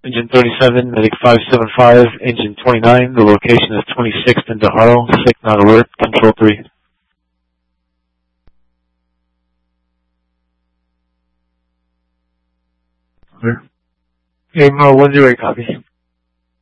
Engine 37, Medic 575, Engine 29. The location is 26th and Daharo. Sick, not alert. Control 3. Clear. AIM 108, copy.